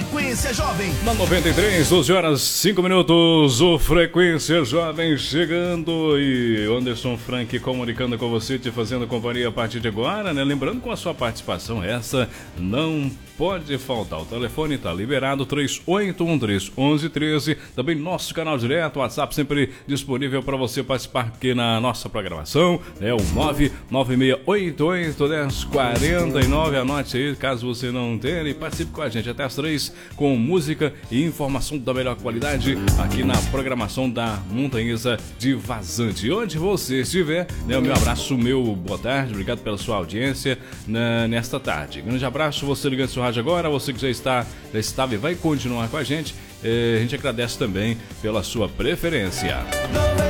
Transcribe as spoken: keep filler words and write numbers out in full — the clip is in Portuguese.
Frequência Jovem. Na noventa e três, doze horas, cinco minutos, o Frequência Jovem chegando e Anderson Frank comunicando com você, te fazendo companhia a partir de agora, né? Lembrando com a sua participação, essa não pode faltar. O telefone está liberado, três oito um três, um um um três. Também nosso canal direto, WhatsApp sempre disponível para você participar aqui na nossa programação. É o nove nove seis oito oito, um zero quatro nove. Anote aí, caso você não tenha, e participe com a gente até as três com música e informação da melhor qualidade aqui na programação da Montanhesa de Vazante. Onde você estiver, né, o meu abraço, meu boa tarde, obrigado pela sua audiência na, nesta tarde. Grande abraço, você ligando seu rádio agora, você que já está, já estava e vai continuar com a gente, eh, a gente agradece também pela sua preferência.